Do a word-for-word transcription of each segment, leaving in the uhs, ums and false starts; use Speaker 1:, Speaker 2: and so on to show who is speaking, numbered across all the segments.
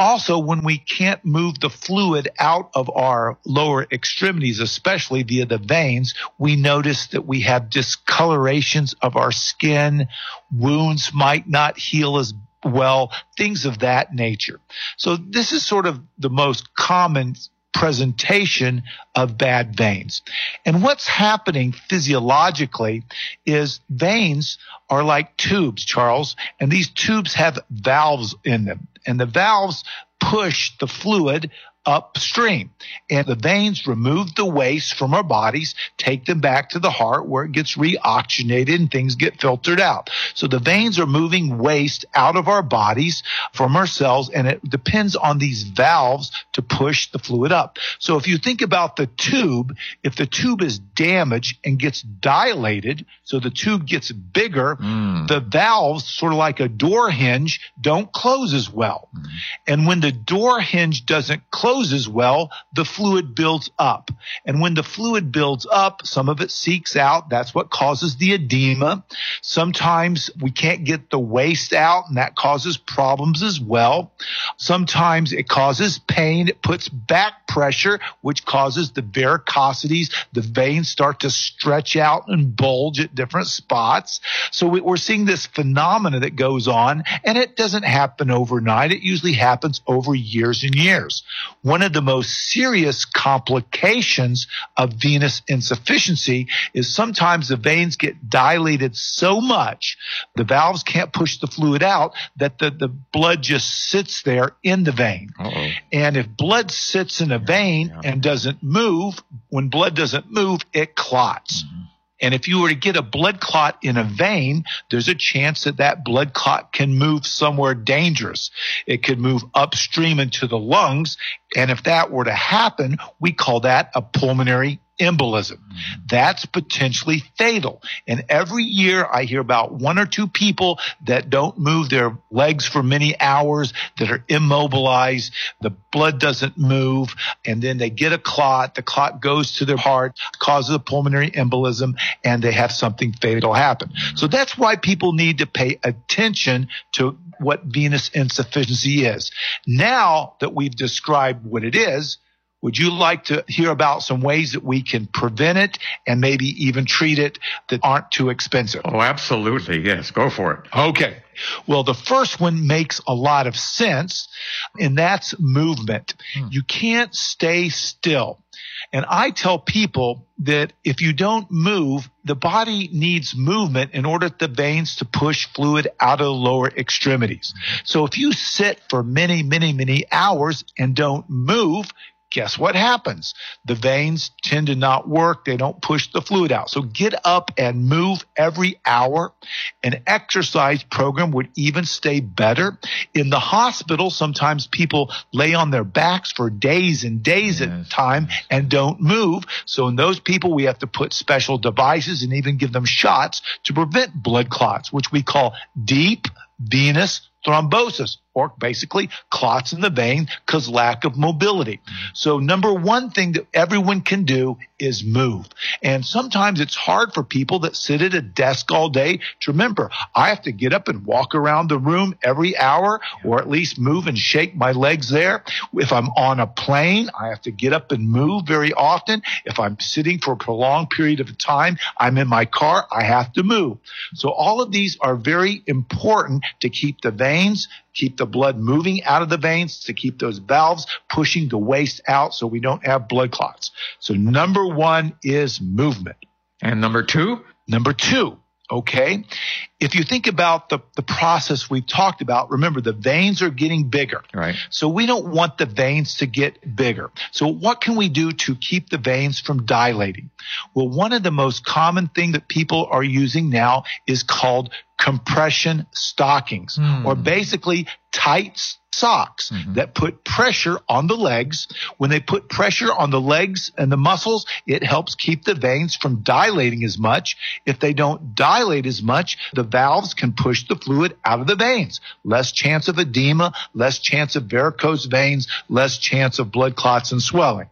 Speaker 1: also, when we can't move the fluid out of our lower extremities, especially via the veins, we notice that we have discolorations of our skin. Wounds might not heal as well, things of that nature. So this is sort of the most common presentation of bad veins. And what's happening physiologically is veins are like tubes, Charles, and these tubes have valves in them. And the valves push the fluid upstream. And the veins remove the waste from our bodies, take them back to the heart where it gets reoxygenated and things get filtered out. So the veins are moving waste out of our bodies from our cells, and it depends on these valves to push the fluid up. So if you think about the tube, if the tube is damaged and gets dilated, so the tube gets bigger, mm. the valves, sort of like a door hinge, don't close as well. Mm. And when the door hinge doesn't close as well, the fluid builds up. And when the fluid builds up, some of it seeks out. That's what causes the edema. Sometimes we can't get the waste out, and that causes problems as well. Sometimes it causes pain. It puts back pressure, which causes the varicosities. The veins start to stretch out and bulge at different spots. So we're seeing this phenomena that goes on, and it doesn't happen overnight. It usually happens over years and years. One of the most serious complications of venous insufficiency is sometimes the veins get dilated so much, the valves can't push the fluid out, that the, the blood just sits there in the vein. Uh-oh. And if blood sits in a vein yeah. and doesn't move, when blood doesn't move, it clots. Mm-hmm. And if you were to get a blood clot in a vein, there's a chance that that blood clot can move somewhere dangerous. It could move upstream into the lungs. And if that were to happen, we call that a pulmonary embolism. That's potentially fatal. And every year I hear about one or two people that don't move their legs for many hours, that are immobilized, the blood doesn't move, and then they get a clot, the clot goes to their heart, causes a pulmonary embolism, and they have something fatal happen. So that's why people need to pay attention to what venous insufficiency is. Now that we've described what it is, would you like to hear about some ways that we can prevent it and maybe even treat it that aren't too expensive?
Speaker 2: Oh, absolutely. Yes, go for it.
Speaker 1: Okay. Well, the first one makes a lot of sense, and that's movement. Hmm. You can't stay still. And I tell people that if you don't move, the body needs movement in order for the veins to push fluid out of the lower extremities. So if you sit for many, many, many hours and don't move, guess what happens? The veins tend to not work. They don't push the fluid out. So get up and move every hour. An exercise program would even stay better. In the hospital, sometimes people lay on their backs for days and days yes. at a time and don't move. So in those people, we have to put special devices and even give them shots to prevent blood clots, which we call deep venous thrombosis, or basically clots in the vein because lack of mobility. So number one thing that everyone can do is move. And sometimes it's hard for people that sit at a desk all day to remember, I have to get up and walk around the room every hour, or at least move and shake my legs there. If I'm on a plane, I have to get up and move very often. If I'm sitting for a prolonged period of time, I'm in my car, I have to move. So all of these are very important to keep the veins, keep the blood moving out of the veins, to keep those valves pushing the waste out so we don't have blood clots. So number one is movement.
Speaker 2: And number two?
Speaker 1: Number two, okay, if you think about the, the process we've talked about, remember the veins are getting bigger.
Speaker 2: Right.
Speaker 1: So we don't want the veins to get bigger. So what can we do to keep the veins from dilating? Well, one of the most common thing that people are using now is called compression stockings, mm. or basically tight socks mm-hmm. that put pressure on the legs. When they put pressure on the legs and the muscles, it helps keep the veins from dilating as much. If they don't dilate as much, the valves can push the fluid out of the veins. Less chance of edema, less chance of varicose veins, less chance of blood clots and swelling.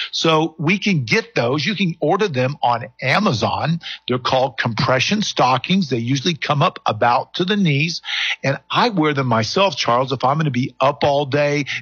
Speaker 1: So we can get those. You can order them on Amazon. They're called compression stockings. They usually come up about to the knees. And I wear them myself, Charles, if I'm going to be up all day,